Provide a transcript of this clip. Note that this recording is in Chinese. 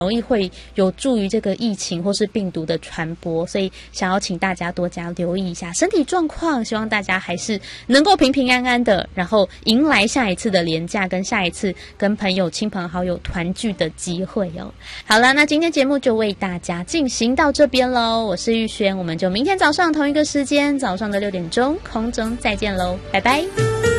容易会有助于这个疫情或是病毒的传播，所以想要请大家多加留意一下身体状况，希望大家还是能够平平安安的，然后迎来下一次的连假跟下一次跟朋友亲朋好友团聚的机会哦。好了，那今天节目就为大家进行到这边咯，我是玉璇，我们就明天早上同一个时间早上的6点钟空中再见咯，拜拜。